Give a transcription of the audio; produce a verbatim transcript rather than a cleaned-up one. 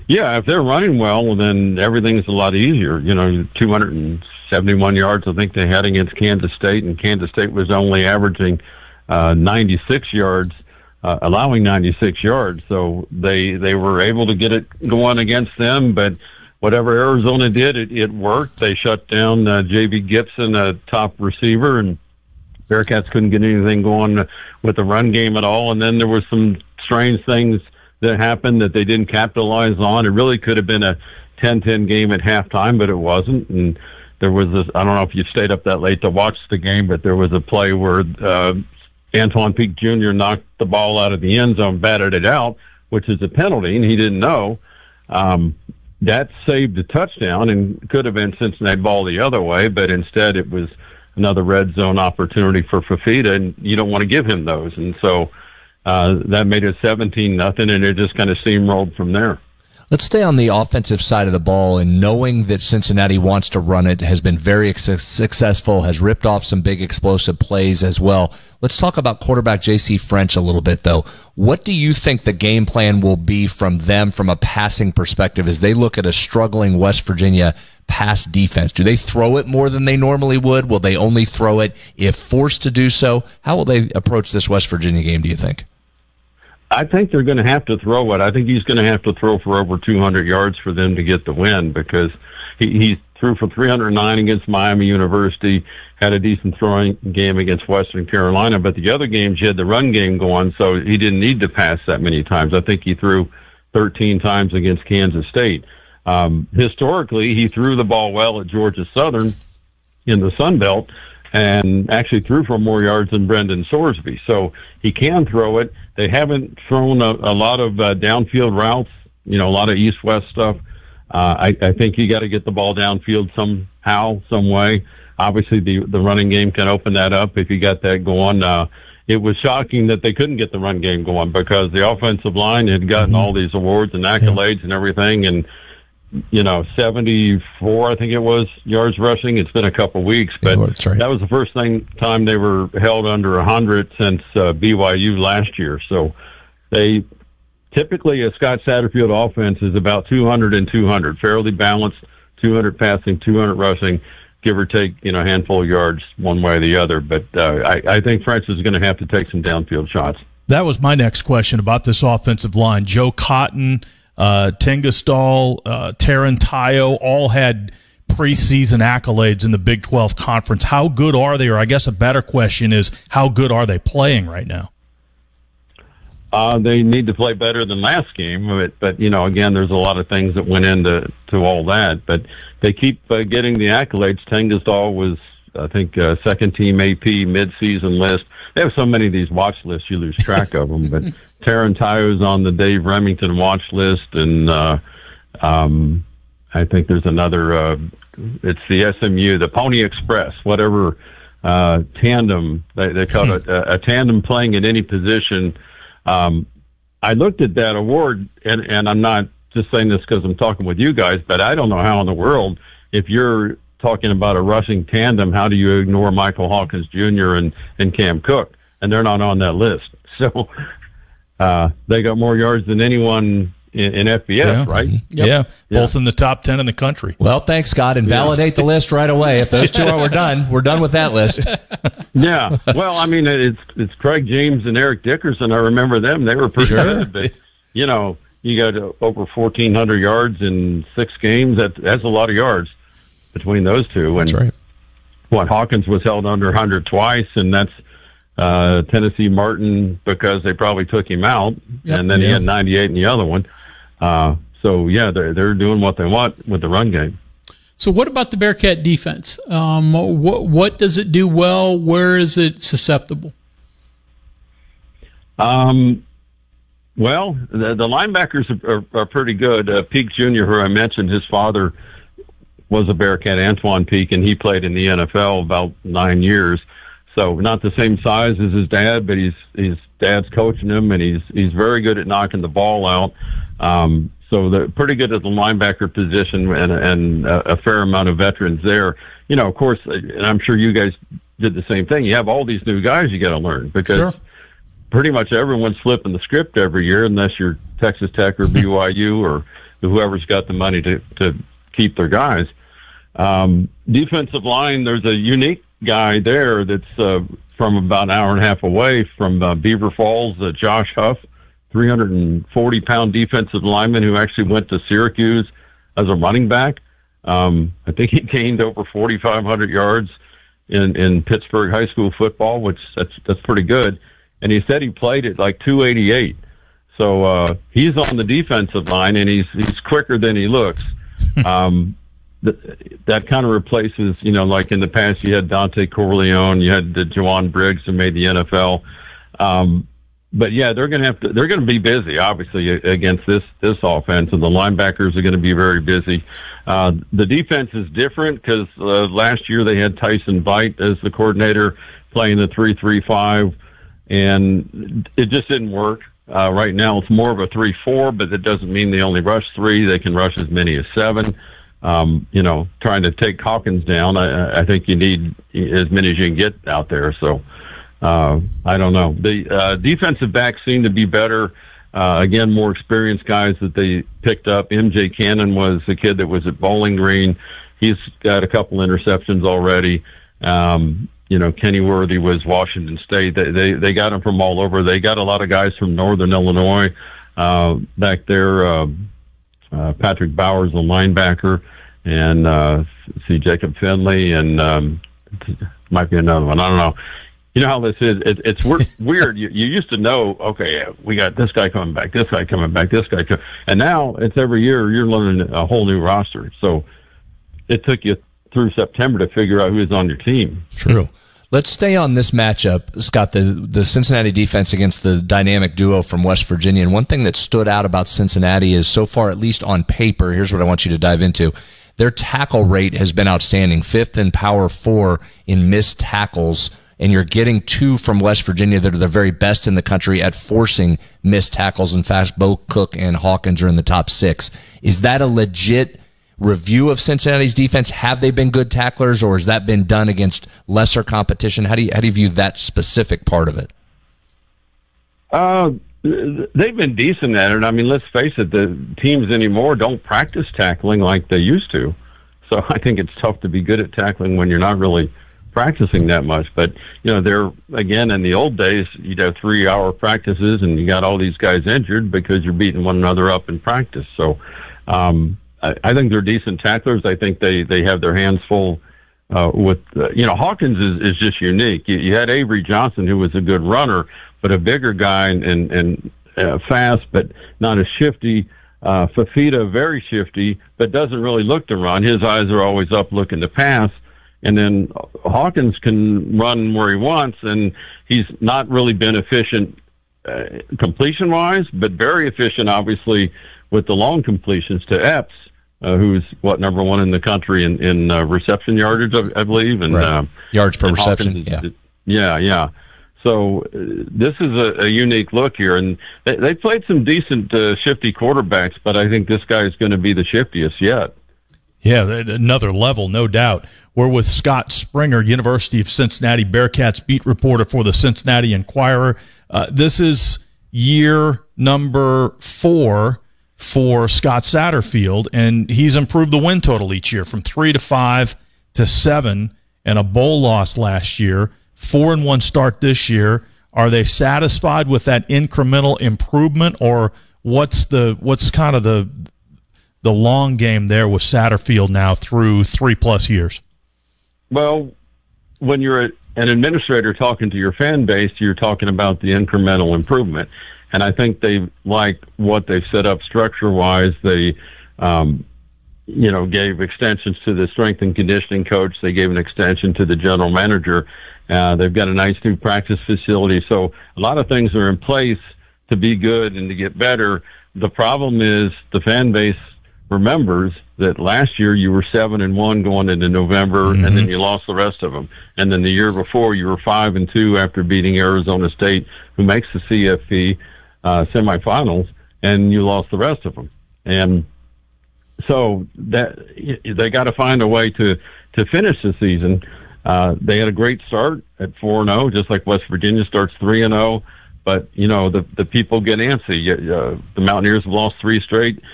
Yeah, if they're running well, well, then everything's a lot easier. You know, two hundred seventy-one yards, I think they had against Kansas State, and Kansas State was only averaging uh, ninety-six yards, uh, allowing ninety-six yards. So they they were able to get it going against them, but whatever Arizona did, it, it worked. They shut down uh, J B Gibson, a top receiver, and Bearcats couldn't get anything going with the run game at all. And then there were some strange things that happened that they didn't capitalize on. It really could have been a ten ten game at halftime, but it wasn't. And there was this, I don't know if you stayed up that late to watch the game, but there was a play where uh, Antoine Peak Junior knocked the ball out of the end zone, batted it out, which is a penalty, and he didn't know. Um, that saved a touchdown and could have been Cincinnati ball the other way, but instead it was another red zone opportunity for Fafita, and you don't want to give him those. And so uh, that made it seventeen nothing, and it just kind of steamrolled from there. Let's stay on the offensive side of the ball, and knowing that Cincinnati wants to run it, has been very successful, has ripped off some big explosive plays as well. Let's talk about quarterback J C French a little bit, though. What do you think the game plan will be from them from a passing perspective as they look at a struggling West Virginia pass defense? Do they throw it more than they normally would? Will they only throw it if forced to do so? How will they approach this West Virginia game, do you think? I think they're going to have to throw it. I think he's going to have to throw for over two hundred yards for them to get the win, because he, he threw for three hundred nine against Miami University, had a decent throwing game against Western Carolina, but the other games he had the run game going, so he didn't need to pass that many times. I think he threw thirteen times against Kansas State. Um, historically, he threw the ball well at Georgia Southern in the Sun Belt, and actually threw for more yards than Brendan Sorsby. So he can throw it. They haven't thrown a, a lot of uh, downfield routes, you know, a lot of east-west stuff. Uh, I, I think you got to get the ball downfield somehow, some way. Obviously, the, the running game can open that up if you got that going. Uh, it was shocking that they couldn't get the run game going because the offensive line had gotten mm-hmm. all these awards and accolades yeah. and everything, and you know, seventy-four, I think it was, yards rushing. It's been a couple of weeks, but yeah, that's right. That was the first thing time they were held under one hundred since uh, B Y U last year. So they typically, a Scott Satterfield offense is about two hundred and two hundred, fairly balanced, two hundred passing, two hundred rushing, give or take, you know, a handful of yards one way or the other. But uh, I, I think French is going to have to take some downfield shots. That was my next question about this offensive line. Joe Cotton, Uh, Tengestal, uh, Tarantayo all had preseason accolades in the Big twelve Conference. How good are they? Or I guess a better question is, how good are they playing right now? Uh, they need to play better than last game, but, but you know, again, there's a lot of things that went into to all that. But they keep uh, getting the accolades. Tengestal was, I think, uh, second team A P midseason list. They have so many of these watch lists, you lose track of them. But Tarantayo's on the Dave Remington watch list, and uh, um, I think there's another. Uh, it's the S M U, the Pony Express, whatever uh, tandem they, they call it, a, a tandem playing at any position. Um, I looked at that award, and, and I'm not just saying this because I'm talking with you guys, but I don't know how in the world, if you're talking about a rushing tandem, how do you ignore Michael Hawkins Junior and, and Cam Cook? And they're not on that list. So uh, they got more yards than anyone in, in F B S, yeah. right? Yep. Yeah, both yeah. in the top ten in the country. Well, thanks, Scott, and validate yeah. the list right away. If those two are, we're done. We're done with that list. Yeah. Well, I mean, it's it's Craig James and Eric Dickerson. I remember them. They were pretty sure. good. But, you know, you got over fourteen hundred yards in six games. That, that's a lot of yards between those two. And that's right. What, Hawkins was held under one hundred twice, and that's uh, Tennessee Martin because they probably took him out, yep. and then yeah. he had ninety-eight in the other one. Uh, so, yeah, they're, they're doing what they want with the run game. So what about the Bearcat defense? Um, what, what does it do well? Where is it susceptible? Um, well, the, the linebackers are, are, are pretty good. Uh, Peak Junior, who I mentioned, his father was a Bearcat, Antoine Peak, and he played in the N F L about nine years. So not the same size as his dad, but he's his dad's coaching him, and he's he's very good at knocking the ball out. Um, so they're pretty good at the linebacker position, and, and a, a fair amount of veterans there. You know, of course, and I'm sure you guys did the same thing. You have all these new guys you got to learn because, sure. pretty much everyone's flipping the script every year, unless you're Texas Tech or B Y U or whoever's got the money to, to keep their guys. Um, defensive line, there's a unique guy there that's uh, from about an hour and a half away from uh, Beaver Falls, uh, Josh Huff, three hundred forty pound defensive lineman who actually went to Syracuse as a running back. Um, I think he gained over forty-five hundred yards in, in Pittsburgh high school football, which that's, that's pretty good. And he said he played at like two eighty-eight. So, uh, he's on the defensive line and he's, he's quicker than he looks. Um, that kind of replaces, you know, like in the past you had Dante Corleone, you had the Jawan Briggs who made the N F L. Um, but yeah, they're going to have to, they're going to be busy, obviously, against this, this offense, and the linebackers are going to be very busy. Uh, the defense is different because uh, last year they had Tyson Veit as the coordinator playing the three three five, and it just didn't work. Uh, right now it's more of a three four, but that doesn't mean they only rush three. They can rush as many as seven. Um, you know, trying to take Hawkins down, I, I think you need as many as you can get out there. So, uh, I don't know. The uh, defensive backs seem to be better. Uh, again, more experienced guys that they picked up. M J Cannon was the kid that was at Bowling Green. He's got a couple interceptions already. Um, you know, Kenny Worthy was Washington State. They, they, they got him from all over. They got a lot of guys from Northern Illinois, uh, back there. Uh, uh, Patrick Bowers, a linebacker, and, uh, see Jacob Finley, and, um, might be another one. I don't know. You know how this is. It, it's weird. You, you used to know, okay, we got this guy coming back, this guy coming back, this guy coming, and now it's every year you're learning a whole new roster. So it took you through September to figure out who's on your team. True. Let's stay on this matchup, Scott, the, the Cincinnati defense against the dynamic duo from West Virginia. And one thing that stood out about Cincinnati is, so far, at least on paper, here's what I want you to dive into. Their tackle rate has been outstanding, fifth in Power Four in missed tackles. And you're getting two from West Virginia that are the very best in the country at forcing missed tackles. In fact, Bo Cook and Hawkins are in the top six. Is that a legit review of Cincinnati's defense? Have they been good tacklers, or has that been done against lesser competition? How do you, how do you view that specific part of it? Uh, they've been decent at it. I mean, let's face it, the teams anymore don't practice tackling like they used to. So I think it's tough to be good at tackling when you're not really practicing that much. But, you know, they're, again, in the old days, you'd have three hour practices and you got all these guys injured because you're beating one another up in practice. So, um, I think they're decent tacklers. I think they, they have their hands full uh, with, uh, you know, Hawkins is, is just unique. You, you had Avery Johnson, who was a good runner, but a bigger guy and, and, and uh, fast, but not as shifty. Uh, Fafita, very shifty, but doesn't really look to run. His eyes are always up looking to pass. And then Hawkins can run where he wants, and he's not really been efficient uh, completion-wise, but very efficient, obviously, with the long completions to Epps. Uh, who's what, number one in the country in, in uh, reception yardage, I, I believe, and right. uh, yards per reception. Is, yeah, yeah, yeah. So uh, this is a, a unique look here, and they, they played some decent uh, shifty quarterbacks, but I think this guy is going to be the shiftiest yet. Yeah, another level, no doubt. We're with Scott Springer, University of Cincinnati Bearcats beat reporter for the Cincinnati Enquirer. Uh, this is year number four for Scott Satterfield, and he's improved the win total each year from three to five to seven, and a bowl loss last year. Four and one start this year. Are they satisfied with that incremental improvement, or what's the what's kind of the the long game there with Satterfield now through three plus years? Well, when you're an administrator talking to your fan base, you're talking about the incremental improvement. And I think they like what they've set up structure-wise. They, um, you know, gave extensions to the strength and conditioning coach. They gave an extension to the general manager. Uh, they've got a nice new practice facility. So a lot of things are in place to be good and to get better. The problem is the fan base remembers that last year you were seven and one going into November, mm-hmm. and then you lost the rest of them. And then the year before you were five and two after beating Arizona State, who makes the C F P uh, semifinals, and you lost the rest of them. And so that they got to find a way to to finish the season. Uh, they had a great start at four and zero, just like West Virginia starts three and zero. but you know the the people get antsy. Uh, the Mountaineers have lost three straight.